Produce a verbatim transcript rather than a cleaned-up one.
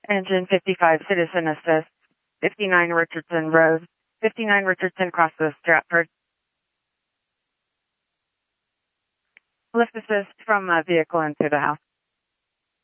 Engine fifty-five, Citizen Assist, fifty-nine Richardson Road, fifty-nine Richardson crosses Stratford. Lift assist from a vehicle into the house.